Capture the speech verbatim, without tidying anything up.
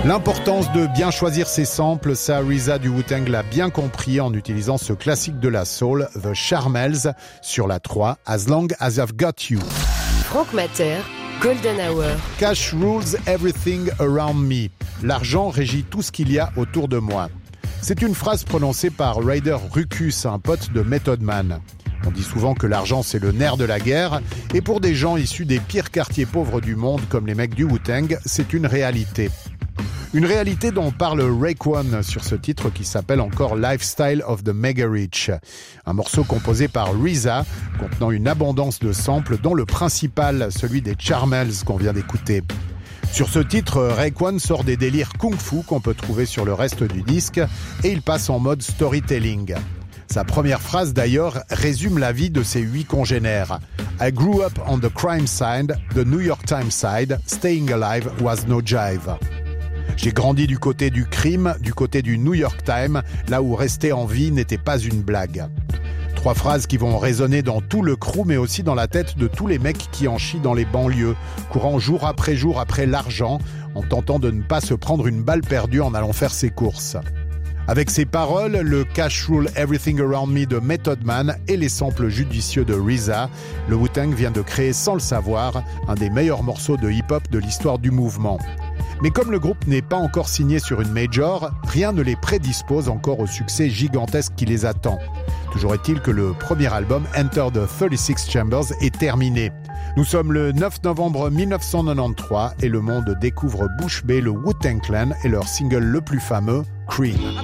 L'importance de bien choisir ses samples, ça R Z A du Wu-Tang l'a bien compris en utilisant ce classique de la soul, The Charmels, sur la trois, As Long As I've Got You. Franck Matter, Golden Hour. Cash rules everything around me. L'argent régit tout ce qu'il y a autour de moi. C'est une phrase prononcée par Raider Ruckus, un pote de Method Man. On dit souvent que l'argent c'est le nerf de la guerre, et pour des gens issus des pires quartiers pauvres du monde comme les mecs du Wu-Tang, c'est une réalité. Une réalité dont parle Raekwon sur ce titre qui s'appelle encore Lifestyle of the Mega Rich. Un morceau composé par R Z A, contenant une abondance de samples, dont le principal, celui des Charmels qu'on vient d'écouter. Sur ce titre, Raekwon sort des délires kung-fu qu'on peut trouver sur le reste du disque, et il passe en mode storytelling. Sa première phrase d'ailleurs résume la vie de ses huit congénères. I grew up on the crime side, the New York Times side, staying alive was no jive. J'ai grandi du côté du crime, du côté du New York Times, là où rester en vie n'était pas une blague. Trois phrases qui vont résonner dans tout le crew, mais aussi dans la tête de tous les mecs qui en chient dans les banlieues, courant jour après jour après l'argent, en tentant de ne pas se prendre une balle perdue en allant faire ses courses. Avec ces paroles, le Cash Rule Everything Around Me de Method Man et les samples judicieux de R Z A, le Wu-Tang vient de créer sans le savoir un des meilleurs morceaux de hip-hop de l'histoire du mouvement. Mais comme le groupe n'est pas encore signé sur une major, rien ne les prédispose encore au succès gigantesque qui les attend. Toujours est-il que le premier album, Enter the thirty-six Chambers, est terminé. Nous sommes le neuf novembre mille neuf cent quatre-vingt-treize et le monde découvre bouche bée le Wu-Tang Clan et leur single le plus fameux, Cream.